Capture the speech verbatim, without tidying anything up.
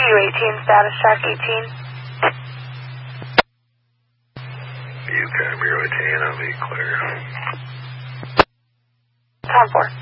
U eighteen, status track eighteen. U Cam, Bureau eighteen, I'll be clear. Tom four.